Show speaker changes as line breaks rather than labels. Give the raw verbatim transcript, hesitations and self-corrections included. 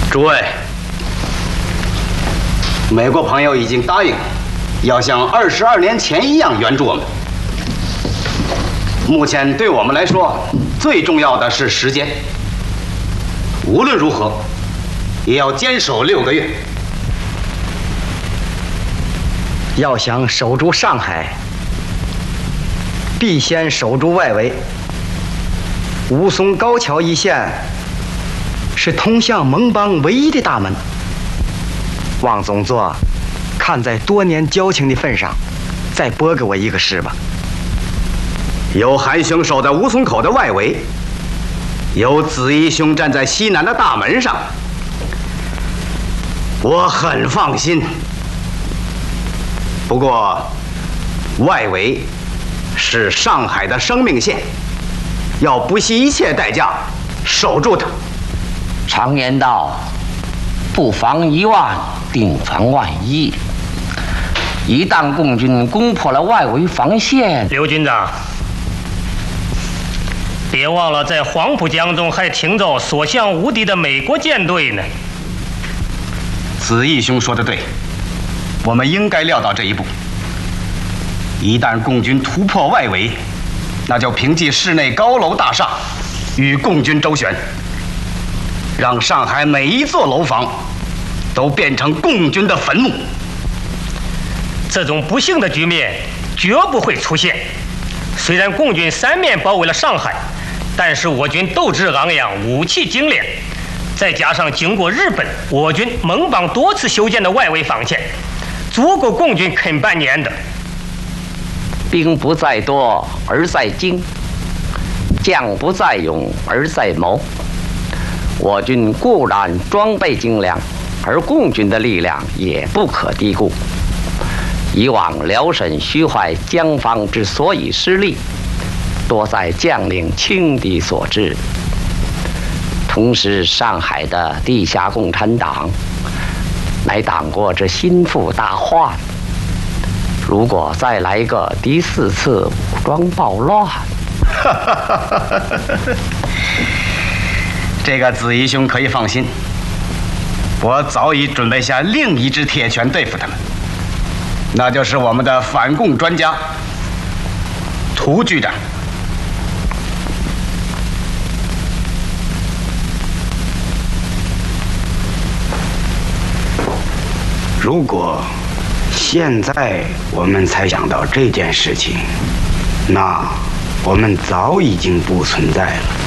诸位，美国朋友已经答应要像二十二年前一样援助我们。目前对我们来说，最重要的是时间。无论如何，也要坚守六个月。
要想守住上海，必先守住外围。吴淞高桥一线是通向盟邦唯一的大门。汪总座，看在多年交情的份上，再拨给我一个师吧。
有韩兄守在吴淞口的外围，有子怡兄站在西南的大门上，我很放心。不过，外围是上海的生命线，要不惜一切代价守住它。
常言道，不防一万，定防万一。一旦共军攻破了外围防线，
刘军长，别忘了在黄浦江中还停着所向无敌的美国舰队呢。
子义兄说的对，我们应该料到这一步。一旦共军突破外围，那就凭借市内高楼大厦与共军周旋，让上海每一座楼房都变成共军的坟墓。
这种不幸的局面绝不会出现。虽然共军三面包围了上海，但是我军斗志昂扬，武器精良，再加上经过日本、我军盟邦多次修建的外围防线，足够共军啃半年的。
兵不在多而在精，将不在勇而在谋。我军固然装备精良，而共军的力量也不可低估。以往辽沈徐淮江方之所以失利，多在将领轻敌所致。同时，上海的地下共产党乃党国之心腹大患。如果再来个第四次武装暴乱，
这个子怡兄可以放心，我早已准备下另一支铁拳对付他们，那就是我们的反共专家涂局长。
如果现在我们才想到这件事情，那我们早已经不存在了。